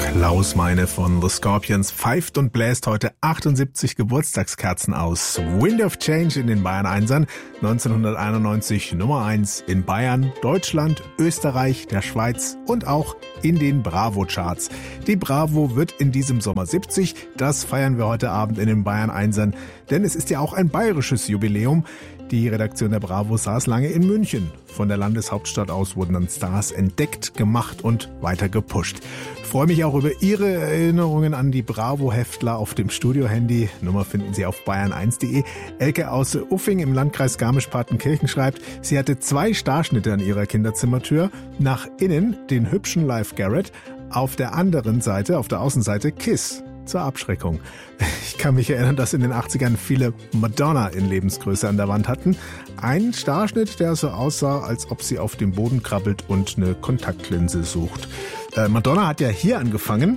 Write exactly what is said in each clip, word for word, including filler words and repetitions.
Klaus Meine von The Scorpions pfeift und bläst heute achtundsiebzig Geburtstagskerzen aus. Wind of Change in den Bayern Einsern, neunzehnhunderteinundneunzig Nummer eins in Bayern, Deutschland, Österreich, der Schweiz und auch in den Bravo-Charts. Die Bravo wird in diesem Sommer siebzig, das feiern wir heute Abend in den Bayern Einsern, denn es ist ja auch ein bayerisches Jubiläum. Die Redaktion der Bravo saß lange in München. Von der Landeshauptstadt aus wurden dann Stars entdeckt, gemacht und weiter gepusht. Ich freue mich auch über Ihre Erinnerungen an die Bravo-Heftler auf dem Studio-Handy. Nummer finden Sie auf bayern eins punkt de. Elke aus Uffing im Landkreis Garmisch-Partenkirchen schreibt, sie hatte zwei Starschnitte an ihrer Kinderzimmertür. Nach innen den hübschen Live Garrett, auf der anderen Seite, auf der Außenseite Kiss. Zur Abschreckung. Ich kann mich erinnern, dass in den achtzigern viele Madonna in Lebensgröße an der Wand hatten. Ein Starschnitt, der so aussah, als ob sie auf dem Boden krabbelt und eine Kontaktlinse sucht. Äh, Madonna hat ja hier angefangen.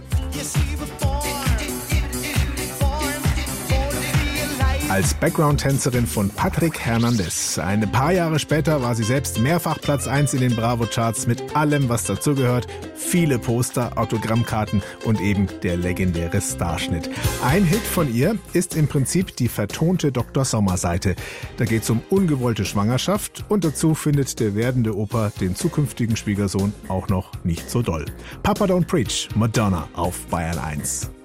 Als Background-Tänzerin von Patrick Hernandez. Ein paar Jahre später war sie selbst mehrfach Platz eins in den Bravo-Charts mit allem, was dazugehört. Viele Poster, Autogrammkarten und eben der legendäre Starschnitt. Ein Hit von ihr ist im Prinzip die vertonte Doktor Sommer-Seite. Da geht es um ungewollte Schwangerschaft und dazu findet der werdende Opa den zukünftigen Schwiegersohn auch noch nicht so doll. Papa Don't Preach, Madonna auf Bayern eins.